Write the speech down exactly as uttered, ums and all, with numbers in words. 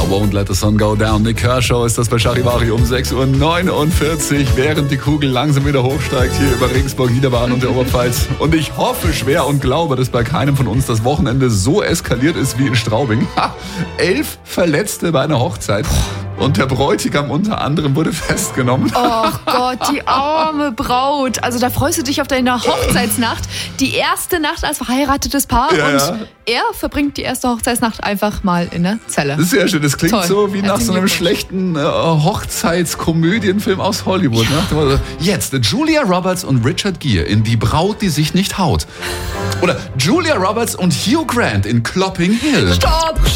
Won't Let the Sun Go Down. Nick Kershaw ist das bei Charivari um sechs Uhr neunundvierzig, während die Kugel langsam wieder hochsteigt hier über Regensburg, Niederbayern und der Oberpfalz. Und ich hoffe schwer und glaube, dass bei keinem von uns das Wochenende so eskaliert ist wie in Straubing. Ha, elf Verletzte bei einer Hochzeit. Und der Bräutigam unter anderem wurde festgenommen. Ach Gott, die arme Braut. Also da freust du dich auf deine Hochzeitsnacht. Die erste Nacht als verheiratetes Paar. Ja, und ja. er verbringt die erste Hochzeitsnacht einfach mal in der Zelle. Sehr schön, das klingt Toll. so wie nach so einem Herzlichen schlechten äh, Hochzeitskomödienfilm aus Hollywood. Ne? Jetzt Julia Roberts und Richard Gere in Die Braut, die sich nicht haut. Oder Julia Roberts und Hugh Grant in Clopping Hill. Stopp!